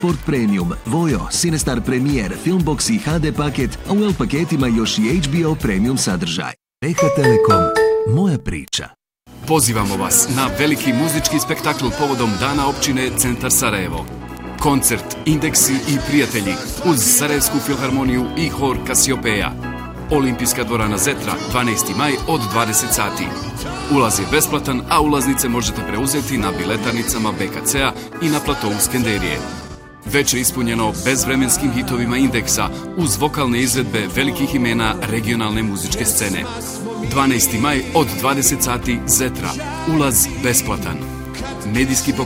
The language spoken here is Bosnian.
Sport Premium, Vojo, Cinestar Premier, Filmbox i HD paket, a u L paketima još i HBO Premium sadržaj. PH Telekom, moja priča. Pozivamo vas na veliki muzički spektakl povodom Dana općine Centar Sarajevo. Koncert, Indeksi i prijatelji uz Sarajevsku filharmoniju i hor Kasiopeja. Olimpijska dvorana Zetra, 12. maj od 20 sati. Ulaz je besplatan, a ulaznice možete preuzeti na biletarnicama BKC-a i na platovu Skenderije. Već je ispunjeno bezvremenskim hitovima Indeksa uz vokalne izvedbe velikih imena regionalne muzičke scene. 12. maj od 20 sati Zetra. Ulaz besplatan. Medijski